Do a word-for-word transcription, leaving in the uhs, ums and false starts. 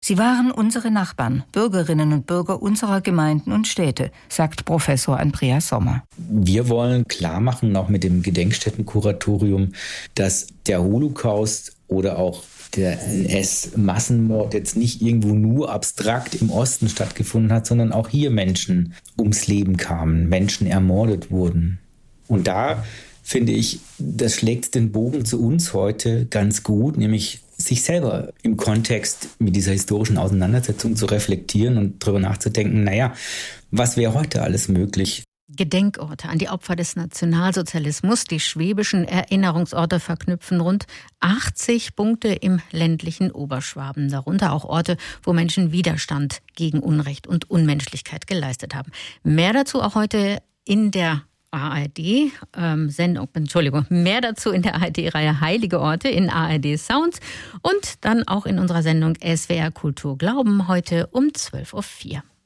Sie waren unsere Nachbarn, Bürgerinnen und Bürger unserer Gemeinden und Städte, sagt Professor Andreas Sommer. Wir wollen klar machen, auch mit dem Gedenkstättenkuratorium, dass der Holocaust oder auch der N S-Massenmord jetzt nicht irgendwo nur abstrakt im Osten stattgefunden hat, sondern auch hier Menschen ums Leben kamen, Menschen ermordet wurden. Und da finde ich, das schlägt den Bogen zu uns heute ganz gut, nämlich sich selber im Kontext mit dieser historischen Auseinandersetzung zu reflektieren und darüber nachzudenken, naja, was wäre heute alles möglich? Gedenkorte an die Opfer des Nationalsozialismus, die schwäbischen Erinnerungsorte verknüpfen rund achtzig Punkte im ländlichen Oberschwaben. Darunter auch Orte, wo Menschen Widerstand gegen Unrecht und Unmenschlichkeit geleistet haben. Mehr dazu auch heute in der A R D ähm, Sendung, Entschuldigung, mehr dazu in der A R D-Reihe Heilige Orte in A R D Sounds und dann auch in unserer Sendung S W R Kultur Glauben heute um zwölf Uhr vier.